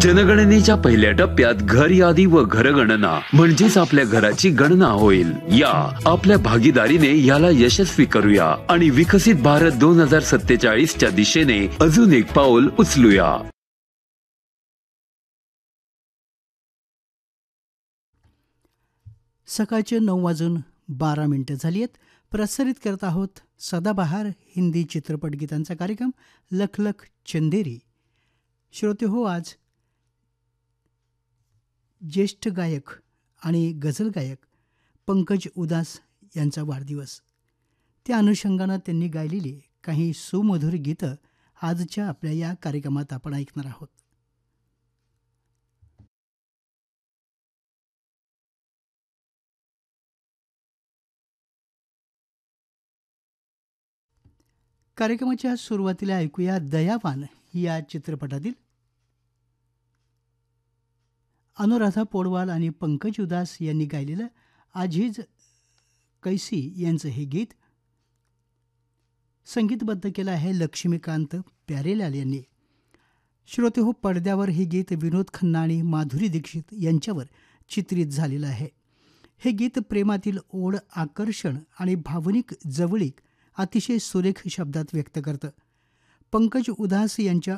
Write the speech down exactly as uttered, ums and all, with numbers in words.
जनगणनेच्या पहिल्या टप्प्यात घर यादी व घरगणना म्हणजेच आपल्या घराची गणना होईल. या आपल्या भागीदारीने याला यशस्वी करूया आणि विकसित भारत दोन हजार सत्तेचाळीस च्या दिशेने अजून एक पाऊल उचलूया. सकाळचे नऊ वाजून बारा मिनिटं झाली आहेत. प्रसारित करत आहोत सदाबहार हिंदी चित्रपट गीतांचा कार्यक्रम लख लख चंदेरी. श्रोते हो, आज ज्येष्ठ गायक आणि गझल गायक पंकज उदास यांचा वाढदिवस. त्या अनुषंगानं त्यांनी गायलेली काही सुमधुर गीतं आजच्या आपल्या या कार्यक्रमात आपण ऐकणार आहोत. कार्यक्रमाच्या सुरुवातीला ऐकूया दयावान या चित्रपटातील अनुराधा पौडवाल आणि पंकज उदास यांनी गायलेलं आजीज कैसी यांचं हे गीत. संगीतबद्ध केलं आहे लक्ष्मीकांत प्यारेलाल यांनी. श्रोते हो, पडद्यावर हे गीत विनोद खन्ना आणि माधुरी दीक्षित यांच्यावर चित्रित झालेलं आहे. हे गीत प्रेमातील ओढ, आकर्षण आणि भावनिक जवळीक अतिशय सुरेख शब्दात व्यक्त करतं. पंकज उदास यांच्या